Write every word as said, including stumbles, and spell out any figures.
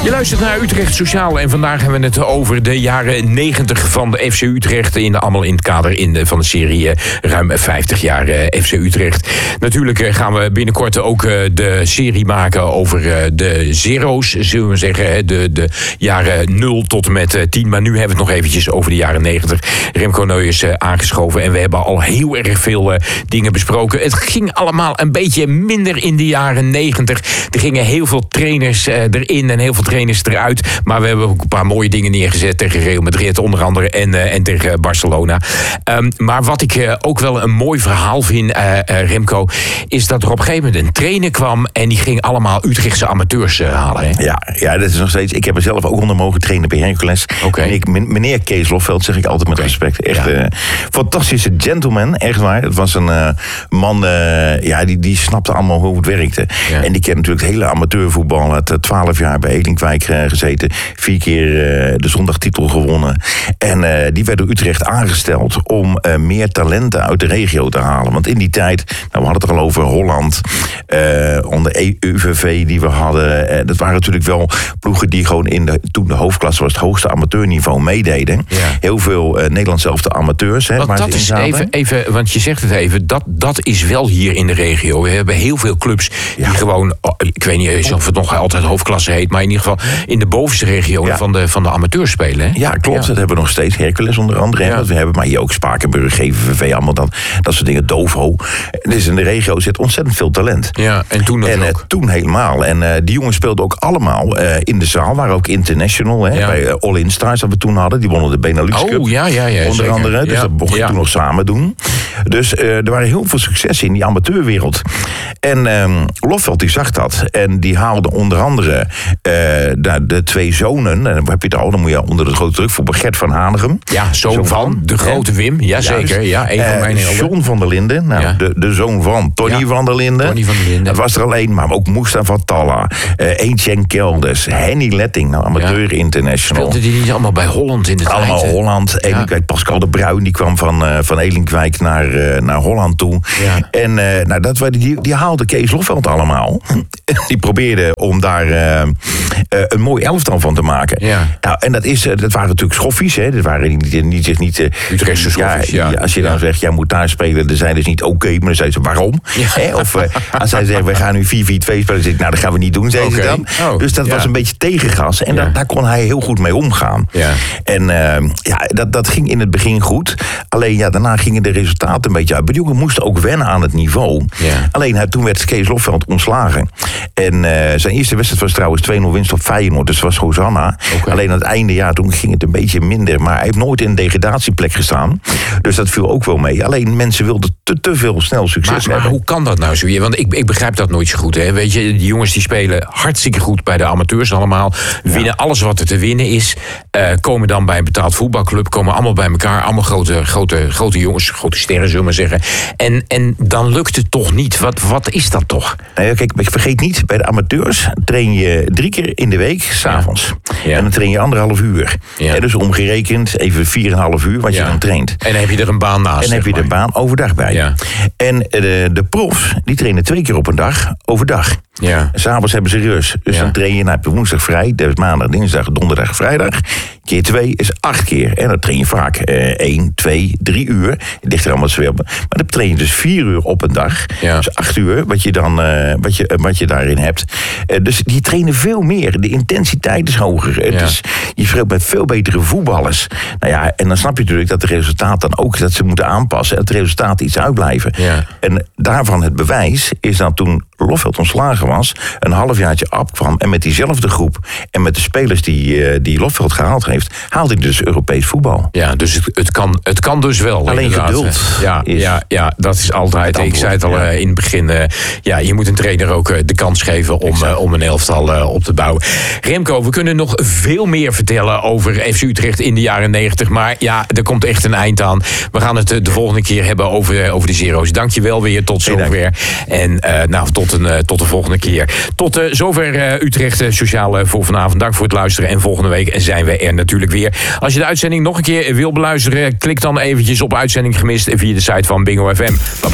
Je luistert naar Utrecht Sociaal en vandaag hebben we het over de jaren negentig van de F C Utrecht. In, allemaal in het kader in de, van de serie uh, ruim vijftig jaar uh, F C Utrecht. Natuurlijk uh, gaan we binnenkort ook uh, de serie maken over uh, de zero's, zullen we zeggen. De, de jaren nul tot en met uh, tien. Maar nu hebben we het nog eventjes over de jaren negentig. Remco Neu is uh, aangeschoven en we hebben al heel erg veel uh, dingen besproken. Het ging allemaal een beetje minder in de jaren negentig. Er gingen heel veel trainers uh, erin en heel veel trainers eruit. Maar we hebben ook een paar mooie dingen neergezet tegen Real Madrid onder andere en, uh, en tegen Barcelona. Um, maar wat ik uh, ook wel een mooi verhaal vind, uh, uh, Remco, is dat er op een gegeven moment een trainer kwam en die ging allemaal Utrechtse amateurs uh, halen. Hè? Ja, ja, dat is nog steeds. Ik heb er zelf ook onder mogen trainen bij Hercules. Okay. En ik, meneer Kees Lofveld, zeg ik altijd met okay. respect. Echt een ja. uh, fantastische gentleman, echt waar. Het was een uh, man, uh, ja, die, die snapte allemaal hoe het werkte. Ja. En die kent natuurlijk het hele amateurvoetbal. Het twaalf jaar bij Elinkwijk uh, gezeten. Vier keer uh, de zondagtitel gewonnen. En uh, die werd door Utrecht aangesteld om uh, meer talenten uit de regio te halen. Want in die tijd, nou, we hadden het er al over Holland, uh, onder E U V V die we hadden. Uh, dat waren natuurlijk wel ploegen die gewoon in de, toen de hoofdklasse was, het hoogste amateurniveau meededen. Ja. Heel veel uh, Nederlands zelfde amateurs. Hè, want dat is even, even, want je zegt het even, dat, dat is wel hier in de regio. We hebben heel veel clubs die ja. gewoon, oh, ik weet niet eens of het nog altijd hoofdklasse heet, maar in ieder geval in de bovenste regionen ja. van, de, van de amateurs spelen. Hè? Ja, klopt. Ja. Dat hebben we nog steeds. Hercules onder andere. Ja. We hebben, maar hier ook Spakenburg, G V V, allemaal dan, dat soort dingen. Dovo. Dus in de regio zit ontzettend veel talent. Ja, en toen dat en, ook. Uh, toen helemaal. En uh, die jongens speelden ook allemaal uh, in de zaal. Waren ook international. Hè, ja. Bij uh, All In Stars dat we toen hadden. Die wonnen de Benelux Cup. Oh, ja, ja, ja. Onder zeker. andere. Dus ja. dat mocht ik ja. toen nog samen doen. Dus uh, er waren heel veel successen in die amateurwereld. En um, Lofveld die zag dat. En die haalde onder andere uh, de, de twee zonen. En dan heb je het al. Dan moet je onder de grote druk voor Gert van Hanegem. Ja, zoon zo van, van de grote hè? Wim. Jazeker. Ja, een van mijn uh, John van der Linden. Nou, ja. de, de zoon van Tony ja. van der Linden. Tony van der Linden. Dat was er alleen. Maar ook Mustafa Talla. Uh, Etienne Kelders. Henny Letting. Nou, amateur ja. international. Speelden die niet allemaal bij Holland in de tijd? Allemaal Holland. Ja. Elinkwijk. Pascal de Bruin. Die kwam van, uh, van Elinkwijk naar, uh, naar Holland toe. Ja. En uh, nou, dat, die, die haalde Kees Lofveld allemaal. Die probeerde om daar uh, uh, een mooi elftal van te maken. Ja. Nou, en dat, is, uh, dat waren natuurlijk schoffies. Hè. Dat waren niet, niet, niet, niet uh, Utrechtse schoffies, ja, ja. Als je dan ja. zegt, jij moet daar spelen, dan zijn dus niet oké. Okay, maar dan zeiden ze, waarom? Ja. Hè? Of uh, als zij zeggen, we gaan nu vier vier twee spelen, dan zeg ik, nou, dat gaan we niet doen, zeiden okay. ze dan. Oh, dus dat ja. was een beetje tegengas. En ja. daar, daar kon hij heel goed mee omgaan. Ja. En uh, ja, dat, dat ging in het begin goed. Alleen ja, daarna gingen de resultaten een beetje uit. Maar die jongen moesten ook wennen aan het niveau. Ja. Alleen uh, toen werd Kees Lofveld ontslagen. En uh, zijn eerste wedstrijd was trouwens twee nul winst op Feyenoord. Dus dat was Hosanna. Okay. Alleen aan het einde, ja, toen ging het een beetje minder. Maar hij heeft nooit in een degradatieplek gestaan. Dus dat viel ook wel mee. Alleen mensen wilden te, te veel snel succes maar, hebben. Maar hoe kan dat nou zo? Want ik, ik begrijp dat nooit zo goed. Hè? Weet je, die jongens die spelen hartstikke goed bij de amateurs allemaal. Winnen ja. alles wat er te winnen is. Uh, komen dan bij een betaald voetbalclub. Komen allemaal bij elkaar. Allemaal grote, grote, grote jongens. Grote sterren, zullen we maar zeggen. En, en dan lukt het toch niet. Wat, wat is dat toch? Nou ja, kijk, vergeet niet, bij de amateurs train je drie keer in de week, s'avonds. Ja. Ja. En dan train je anderhalf uur. Ja. Ja, dus omgerekend even vier en een half uur wat ja. je dan traint. En dan heb je er een baan naast. En dan heb je maar. er een baan overdag bij. Ja. En de, de profs, die trainen twee keer op een dag, overdag. Ja. S'avonds hebben ze rust. Dus ja. dan train je, nou heb je woensdag vrij, dat is maandag, dinsdag, donderdag, vrijdag. Keer twee is acht keer. En dan train je vaak eh, één, twee, drie uur. Het ligt er allemaal zo op. Maar dan train je dus vier uur op een dag. Ja. Dus acht uur, wat je, dan, uh, wat je, uh, wat je daarin hebt. Uh, dus die trainen veel meer. De intensiteit is hoger. Ja. Dus je speelt met veel betere voetballers. Nou ja, en dan snap je natuurlijk dat de resultaten dan ook dat ze moeten aanpassen. En het resultaat iets uitblijven. Ja. En daarvan het bewijs is dat toen Lofveld ontslagen was, een halfjaartje afkwam en met diezelfde groep en met de spelers die, uh, die Lofveld gehaald heeft, haalde hij dus Europees voetbal. Ja, dus het, het, kan, het kan dus wel. Alleen geduld. Ja, is ja, ja, dat is altijd. Ik zei het al ja. uh, in het begin. Uh, ja, je moet een trainer ook uh, de kans geven om, uh, om een elftal uh, op te bouwen. Remco, we kunnen nog veel meer vertellen over F C Utrecht in de jaren negentig. Maar ja, er komt echt een eind aan. We gaan het uh, de volgende keer hebben over, uh, over de zero's. Dank je wel weer. Tot zover. En uh, nou, tot, een, uh, tot de volgende keer. Tot uh, zover uh, Utrecht uh, Sociaal uh, voor vanavond. Dank voor het luisteren. En volgende week zijn we er natuurlijk weer. Als je de uitzending nog een keer wil beluisteren, klik dan eventjes op uitzending gemist via de site van Bingo F M. Bye bye.